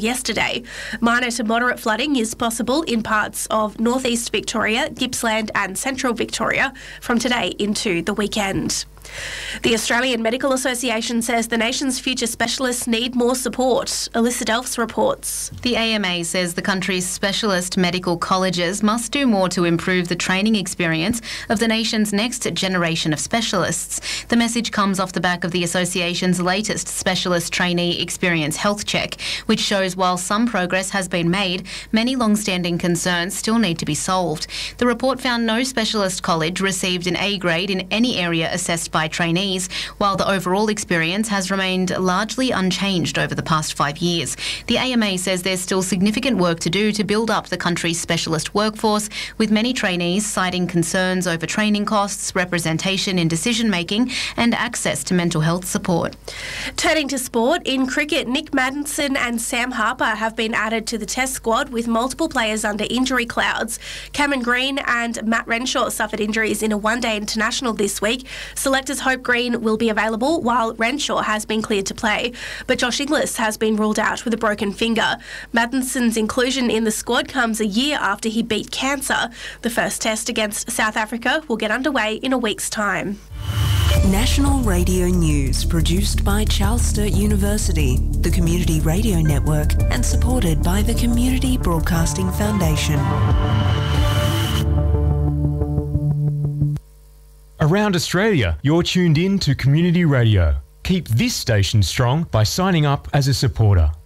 yesterday. Minor to moderate flooding is possible in parts of northeast Victoria, Gippsland and central Victoria from today into the weekend. The Australian Medical Association says the nation's future specialists need more support. Alyssa Delphs reports. The AMA says the country's specialist medical colleges must do more to improve the training experience of the nation's next generation of specialists. The message comes off the back of the association's latest specialist trainee experience health check, which shows while some progress has been made, many long-standing concerns still need to be solved. The report found no specialist college received an A grade in any area assessed by trainees, while the overall experience has remained largely unchanged over the past 5 years. The AMA says there's still significant work to do to build up the country's specialist workforce, with many trainees citing concerns over training costs, representation in decision-making and access to mental health support. Turning to sport, in cricket, Nick Maddinson and Sam Harper have been added to the Test squad with multiple players under injury clouds. Cameron Green and Matt Renshaw suffered injuries in a one-day international this week. Selectors hope Green will be available while Renshaw has been cleared to play, but Josh Inglis has been ruled out with a broken finger. Maddinson's inclusion in the squad comes a year after he beat cancer. The first Test against South Africa will get underway in a week's time. National Radio News, produced by Charles Sturt University, the Community Radio Network, and supported by the Community Broadcasting Foundation. Around Australia, you're tuned in to Community Radio. Keep this station strong by signing up as a supporter.